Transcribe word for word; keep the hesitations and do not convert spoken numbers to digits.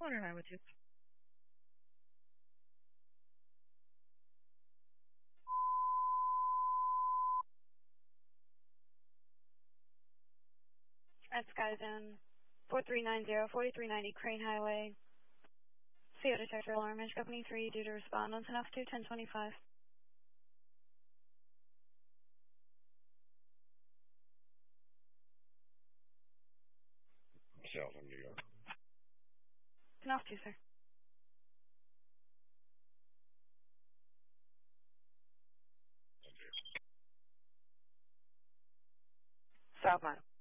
one oh nine one two. At Skyzone four three nine zero, forty-three ninety Crane Highway. C O detector alarm, Edge Company three, due to respond on ten off two, ten twenty-five. Shelton, New York. ten off two, sir. South Mile.